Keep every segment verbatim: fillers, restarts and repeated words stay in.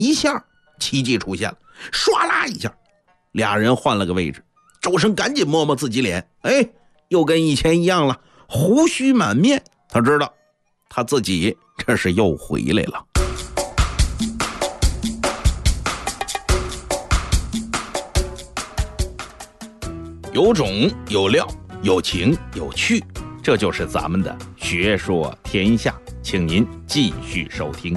一下奇迹出现了，唰啦一下，俩人换了个位置。周生赶紧摸摸自己脸，哎，又跟以前一样了，胡须满面。他知道他自己这是又回来了。有种有料，有情有趣，这就是咱们的学说天下，请您继续收听。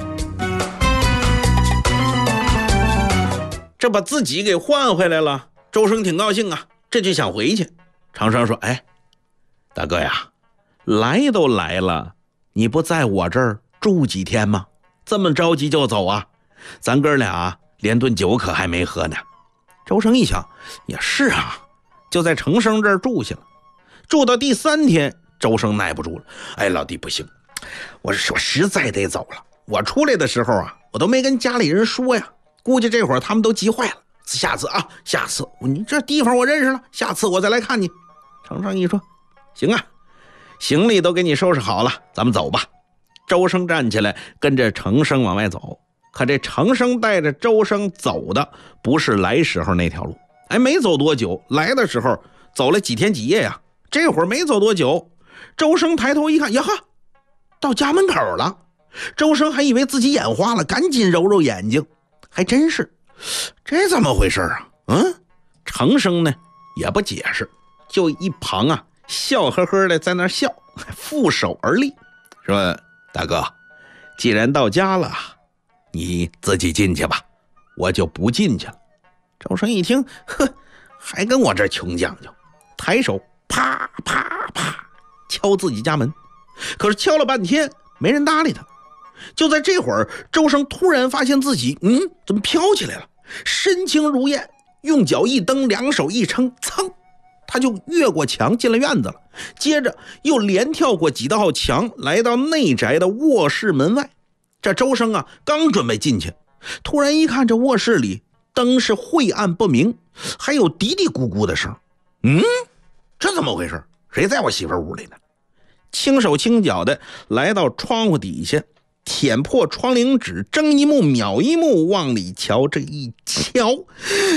这把自己给换回来了，周生挺高兴啊，这就想回去。常生说，哎，大哥呀，来都来了，你不在我这儿住几天吗？这么着急就走啊？咱哥俩连顿酒可还没喝呢。周生一想，也是啊，就在程生这儿住下了。住到第三天，周生耐不住了，哎，老弟不行，我我实在得走了。我出来的时候啊，我都没跟家里人说呀，估计这会儿他们都急坏了。下次啊，下次你这地方我认识了，下次我再来看你。程生一说，行啊，行李都给你收拾好了，咱们走吧。周生站起来跟着程生往外走，可这程生带着周生走的不是来时候那条路，哎，没走多久，来的时候走了几天几夜呀，这会儿没走多久，周生抬头一看，呀哈，到家门口了。周生还以为自己眼花了，赶紧揉揉眼睛，还真是，这怎么回事啊？嗯，程生呢也不解释，就一旁啊笑呵呵的在那笑，负手而立，说，大哥，既然到家了，你自己进去吧，我就不进去了。周生一听，呵，还跟我这穷讲究，抬手啪啪啪敲自己家门，可是敲了半天没人搭理他。就在这会儿，周生突然发现自己嗯怎么飘起来了，身轻如燕，用脚一蹬，两手一撑，噌，他就越过墙进了院子了。接着又连跳过几道墙，来到内宅的卧室门外。这周生啊刚准备进去，突然一看，这卧室里灯是晦暗不明，还有嘀嘀咕咕的声。嗯，这怎么回事？谁在我媳妇屋里呢？轻手轻脚的来到窗户底下，舔破窗棂纸，睁一目秒一目往里瞧。这一瞧，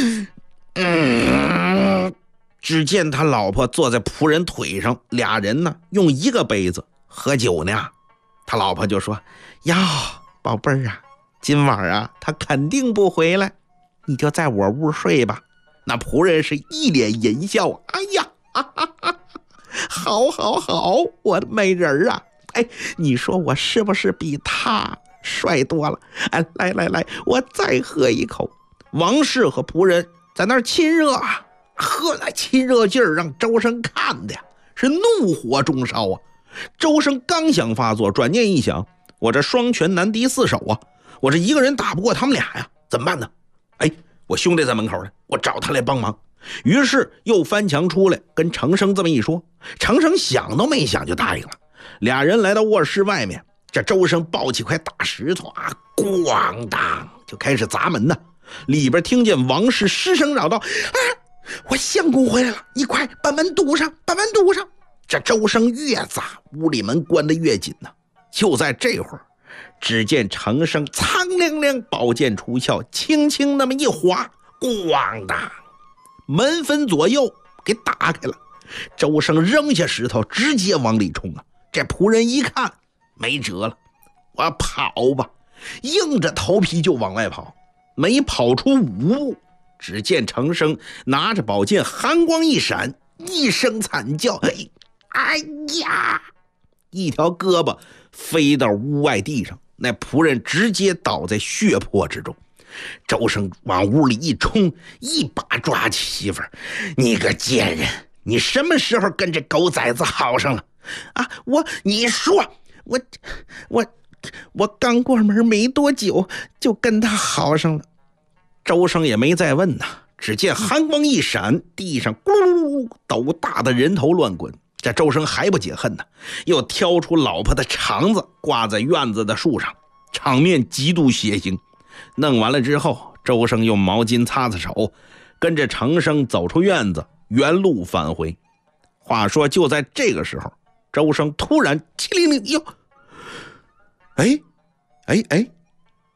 嗯，只见他老婆坐在仆人腿上，俩人呢用一个杯子喝酒呢。他老婆就说，哟，宝贝儿啊，今晚啊他肯定不回来，你就在我屋睡吧。那仆人是一脸淫笑，哎呀，哈哈哈，好好好，我的美人啊，哎，你说我是不是比他帅多了？哎，来来来，我再喝一口。王氏和仆人在那儿亲热啊，喝来亲热劲儿，让周生看的呀是怒火中烧啊。周生刚想发作，转念一想，我这双拳难敌四手啊，我这一个人打不过他们俩呀，怎么办呢？哎，我兄弟在门口呢，我找他来帮忙。于是又翻墙出来，跟程生这么一说，程生想都没想就答应了。俩人来到卧室外面，这周生抱起块大石头啊，咣当就开始砸门呢。里边听见王氏失声嚷道，啊，我相公回来了，你快把门堵上，把门堵上。这周生越砸，屋里门关得越紧呢。就在这会儿，只见程生苍亮亮宝剑出鞘，轻轻那么一划，咣当，门分左右给打开了。周生扔下石头，直接往里冲啊！这仆人一看没辙了，我跑吧，硬着头皮就往外跑。没跑出五步，只见程生拿着宝剑，寒光一闪，一声惨叫，哎哎呀，一条胳膊飞到屋外地上，那仆人直接倒在血泊之中。周生往屋里一冲，一把抓起媳妇儿，你个贱人，你什么时候跟这狗崽子好上了啊？我你说我我我刚过门没多久就跟他好上了。周生也没再问呐，只见寒光一闪，地上咕噜斗大的人头乱滚。这周生还不解恨呢，又挑出老婆的肠子挂在院子的树上，场面极度血腥。弄完了之后，周生用毛巾擦擦手，跟着程生走出院子，原路返回。话说就在这个时候，周生突然叽灵灵，哟，哎哎哎，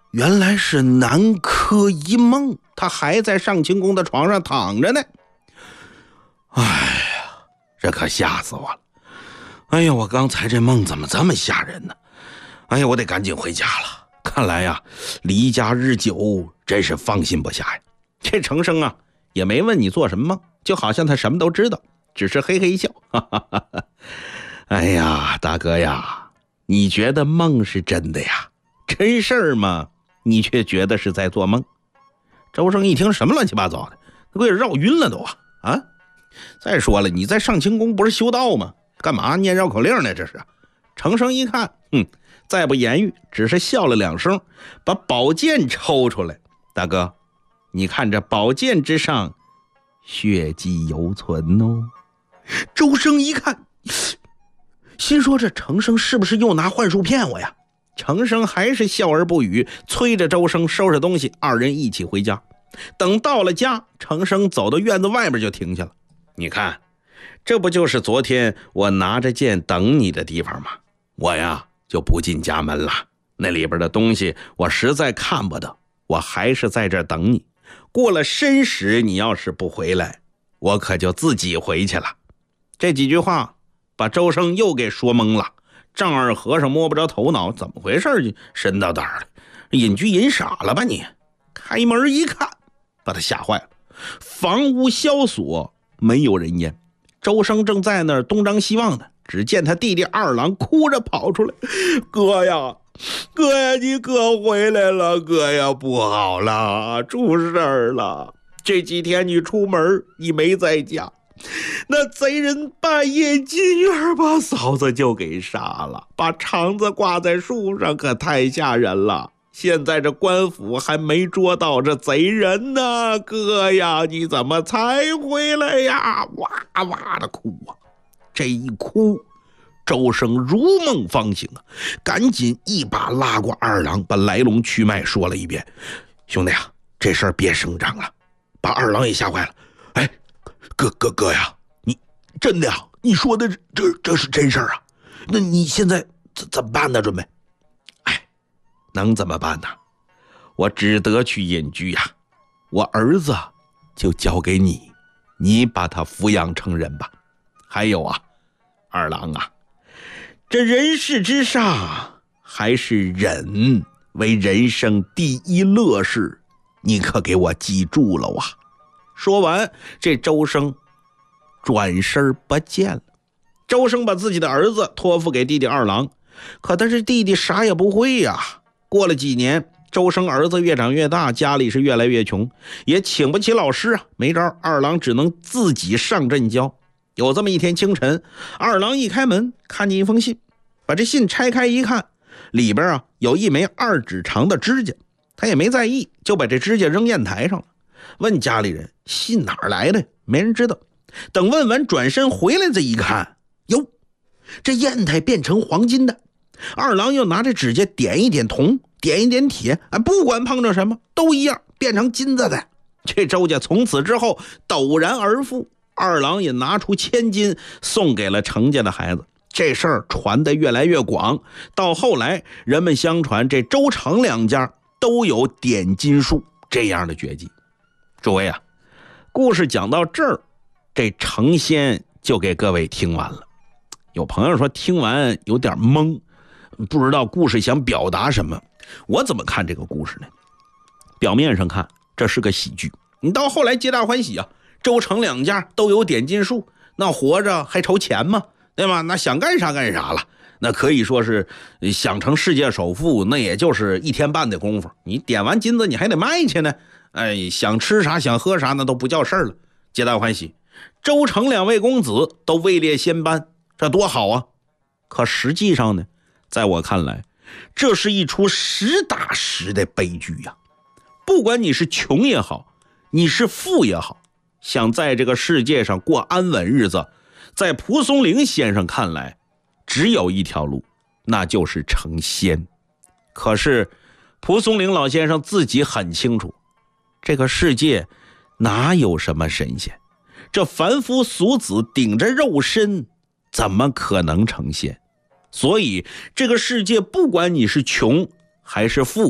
原来是南柯一梦，他还在上清宫的床上躺着呢。哎呀，这可吓死我了！哎呀，我刚才这梦怎么这么吓人呢？哎呀，我得赶紧回家了。看来呀，离家日久，真是放心不下呀。这程生啊，也没问你做什么梦，就好像他什么都知道，只是嘿嘿一笑。哈哈哈哈。哎呀，大哥呀，你觉得梦是真的呀？真事儿吗？你却觉得是在做梦。周生一听，什么乱七八糟的，都给绕晕了都啊！啊！再说了，你在上清宫不是修道吗？干嘛念绕口令呢？这是。程生一看，哼，再不言语，只是笑了两声，把宝剑抽出来。大哥，你看这宝剑之上，血迹犹存哦。周生一看，心说这程生是不是又拿幻术骗我呀？程生还是笑而不语，催着周生收拾东西，二人一起回家。等到了家，程生走到院子外边就停下了。你看，这不就是昨天我拿着剑等你的地方吗？我呀就不进家门了，那里边的东西我实在看不得，我还是在这儿等你。过了申时，你要是不回来，我可就自己回去了。这几句话把周生又给说懵了。丈二和尚摸不着头脑，怎么回事？神叨叨的，隐居隐傻了吧你？开门一看，把他吓坏了。房屋萧索，没有人烟。周生正在那儿东张西望呢，只见他弟弟二郎哭着跑出来：“哥呀，哥呀，你哥回来了！哥呀，不好了，出事儿了！这几天你出门，你没在家。那贼人半夜进院，把嫂子就给杀了，把肠子挂在树上，可太吓人了。现在这官府还没捉到这贼人呢，哥呀，你怎么才回来呀？”哇哇的哭啊！这一哭，周生如梦方醒啊，赶紧一把拉过二郎，把来龙去脉说了一遍。兄弟啊，这事儿别声张了，把二郎也吓坏了。哎，哥哥哥呀，你真的呀？你说的这这是真事儿啊？那你现在怎怎么办呢？准备？哎，能怎么办呢？我只得去隐居呀。我儿子就交给你，你把他抚养成人吧。还有啊，二郎啊，这人世之上，还是忍为人生第一乐事，你可给我记住了啊！说完，这周生转身不见了。周生把自己的儿子托付给弟弟二郎，可他这弟弟啥也不会呀。过了几年，周生儿子越长越大，家里是越来越穷，也请不起老师啊，没招，二郎只能自己上阵教。有这么一天清晨，二郎一开门，看见一封信，把这信拆开一看，里边啊有一枚二指长的指甲，他也没在意，就把这指甲扔砚台上了。问家里人信哪儿来的，没人知道。等问完，转身回来，这一看，哟，这砚台变成黄金的。二郎又拿着指甲点一点铜，点一点铁，啊，不管碰着什么都一样，变成金子的。这周家从此之后陡然而富。二郎也拿出千金送给了程家的孩子，这事儿传得越来越广。到后来，人们相传这周程两家都有点金术这样的绝技。诸位啊，故事讲到这儿，这程仙就给各位听完了。有朋友说听完有点懵，不知道故事想表达什么。我怎么看这个故事呢？表面上看这是个喜剧，你到后来皆大欢喜啊，周程两家都有点金术，那活着还愁钱吗？对吧？那想干啥干啥了，那可以说是想成世界首富，那也就是一天半的功夫。你点完金子你还得卖去呢，哎，想吃啥想喝啥那都不叫事儿了，皆大欢喜。周程两位公子都位列仙班，这多好啊！可实际上呢，在我看来，这是一出实打实的悲剧呀。不管你是穷也好，你是富也好，想在这个世界上过安稳日子，在蒲松龄先生看来，只有一条路，那就是成仙。可是蒲松龄老先生自己很清楚，这个世界哪有什么神仙，这凡夫俗子顶着肉身，怎么可能成仙？所以这个世界不管你是穷还是富，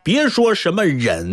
别说什么忍